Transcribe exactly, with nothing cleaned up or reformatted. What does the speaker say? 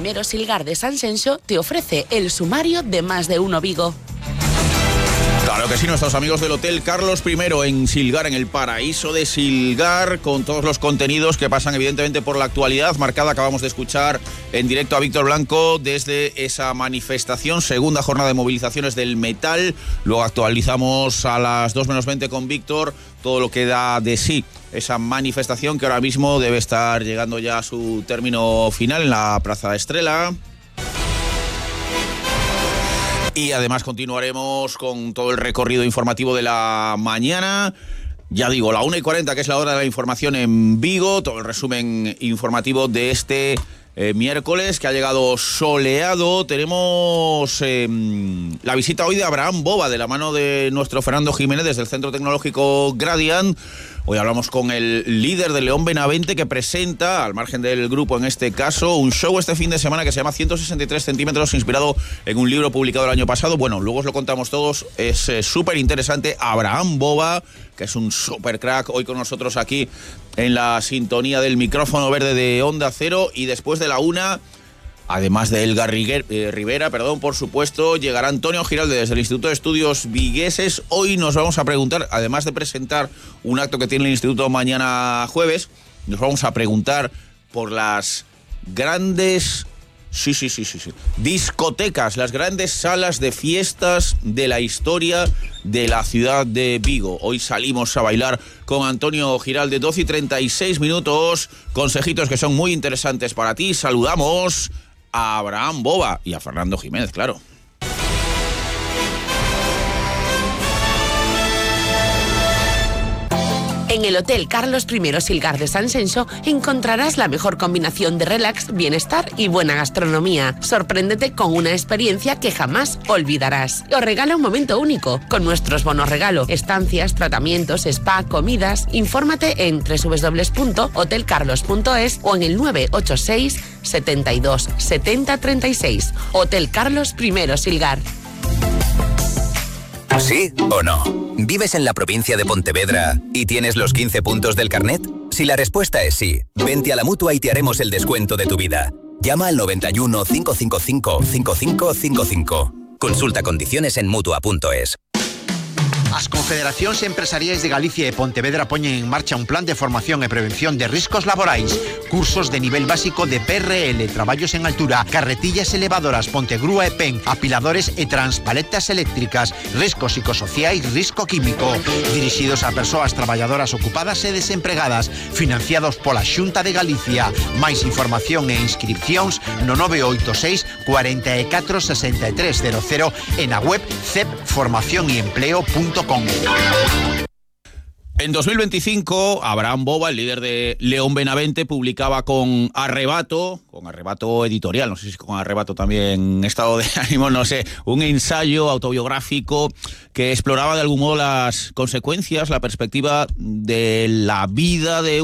I Silgar de San Senso te ofrece el sumario de Más de Uno Vigo. Claro que sí, nuestros amigos del Hotel Carlos I en Silgar, en el paraíso de Silgar, con todos los contenidos que pasan evidentemente por la actualidad marcada. Acabamos de escuchar en directo a Víctor Blanco desde esa manifestación, segunda jornada de movilizaciones del metal. Luego actualizamos a las dos menos veinte con Víctor todo lo que da de sí esa manifestación, que ahora mismo debe estar llegando ya a su término final en la Plaza de Estrela. Y además continuaremos con todo el recorrido informativo de la mañana. Ya digo, la una y cuarenta, que es la hora de la información en Vigo. Todo el resumen informativo de este eh, miércoles, que ha llegado soleado. Tenemos eh, la visita hoy de Abraham Boba, de la mano de nuestro Fernando Jiménez, desde el Centro Tecnológico Gradiant. Hoy hablamos con el líder de León Benavente, que presenta, al margen del grupo en este caso, un show este fin de semana que se llama ciento sesenta y tres centímetros, inspirado en un libro publicado el año pasado. Bueno, luego os lo contamos todos, es eh, súper interesante. Abraham Boba, que es un súper crack, hoy con nosotros aquí en la sintonía del micrófono verde de Onda Cero. Y después de la una, además de Elgar Rivera, perdón, por supuesto, llegará Antonio Giralde desde el Instituto de Estudios Vigueses. Hoy nos vamos a preguntar, además de presentar un acto que tiene el Instituto mañana jueves, nos vamos a preguntar por las grandes, sí, sí, sí, sí, sí, discotecas, las grandes salas de fiestas de la historia de la ciudad de Vigo. Hoy salimos a bailar con Antonio Giralde, doce y treinta y seis minutos, consejitos que son muy interesantes para ti. Saludamos a Abraham Boba y a Fernando Jiménez, claro. En el Hotel Carlos I Silgar de San Senso encontrarás la mejor combinación de relax, bienestar y buena gastronomía. Sorpréndete con una experiencia que jamás olvidarás. Os regala un momento único con nuestros bonos regalo, estancias, tratamientos, spa, comidas. Infórmate en doble u doble u doble u punto hotel carlos punto es o en el nueve ocho seis, setenta y dos, setenta, treinta y seis. Hotel Carlos I Silgar. ¿Sí o no? ¿Vives en la provincia de Pontevedra y tienes los quince puntos del carnet? Si la respuesta es sí, vente a la Mutua y te haremos el descuento de tu vida. Llama al noventa y uno, cinco cinco cinco, cinco cinco cinco cinco. Consulta condiciones en mutua punto es. As confederacións empresariais de Galicia e Pontevedra poñen en marcha un plan de formación e prevención de riscos laborais, cursos de nivel básico de P R L, traballos en altura, carretillas elevadoras, pontegrúa e pen, apiladores e transpaletas eléctricas, riscos psicosociais, risco químico, dirixidos a persoas traballadoras ocupadas e desempregadas, financiados pola Xunta de Galicia. Máis información e inscripcións no nove oito seis, cuarenta y cuatro, sesenta y tres cero cero e na web cep formación y empleo punto com. En dos mil veinticinco, Abraham Boba, el líder de León Benavente, publicaba con Arrebato, con Arrebato editorial, no sé si con Arrebato también estado de ánimo, no sé, un ensayo autobiográfico que exploraba de algún modo las consecuencias, la perspectiva de la vida de